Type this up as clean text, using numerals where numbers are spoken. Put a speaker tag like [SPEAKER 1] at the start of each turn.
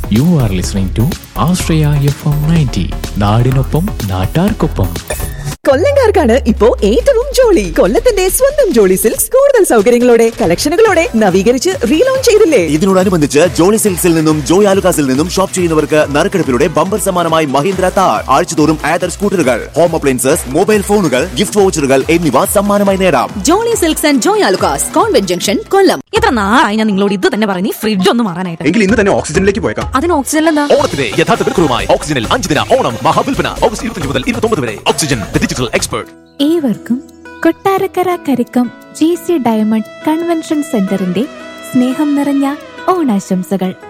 [SPEAKER 1] You are listening to Australia FM 90. നാടിനൊപ്പം നാട്ടാർക്കൊപ്പം.
[SPEAKER 2] കൊല്ലംകാർക്കാണ് ഇപ്പോ ഏറ്റവും ജോളി. കൊല്ലത്തിന്റെ സ്വന്തം ജോളി സിൽക്സ് കൂടുതൽ സൗകര്യങ്ങളോടെ കളക്ഷനുകളോടെ നവീകരിച്ച് റീലോഞ്ച് ചെയ്തില്ലേ?
[SPEAKER 3] ഇതിനോടനുബന്ധിച്ച് ജോളി സിൽക്സിൽ നിന്നും ജോയ് ആലുകാസിൽ നിന്നും ഷോപ്പ് ചെയ്യുന്നവർക്ക് നറുക്കെടുപ്പിലൂടെ ബമ്പർ സമ്മാനമായി മഹീന്ദ്ര താർ, ആഴ്ചതോറും ആദർ സ്കൂട്ടറുകൾ, ഹോം അപ്ലയൻസസ്, മൊബൈൽ ഫോണുകൾ, ഗിഫ്റ്റ് വൗച്ചറുകൾ എന്നിവ സമ്മാനമായി നേടാം.
[SPEAKER 4] Jolly silks and Joy Alukkas, convent junction, കൊല്ലം.
[SPEAKER 5] എത്ര നാളായി ഞാൻ നിങ്ങളോട് ഇത് തന്നെ പറഞ്ഞു, ഫ്രിഡ്ജ് ഒന്ന് മാറാനായിട്ട്.
[SPEAKER 6] എങ്കിൽ ഇന്ന് തന്നെ ഓക്സിജനിലേക്ക് പോയേക്കാം.
[SPEAKER 5] അതിന് ഓക്സിജൻ എന്താ?
[SPEAKER 1] ഓണത്തിന്റെ യഥാർത്ഥ വിൽക്കുറുമായി ഓക്സിജനിൽ 5 ദിന ഓണം മഹാവിൽപ്പന ഓഗസ്റ്റ് 25 മുതൽ 29 വരെ. Oxygen, the digital expert.
[SPEAKER 7] ഏവർക്കും Kottarakkara Karikkam GC diamond convention സെന്ററിന്റെ സ്നേഹം നിറഞ്ഞ ഓണാശംസകൾ.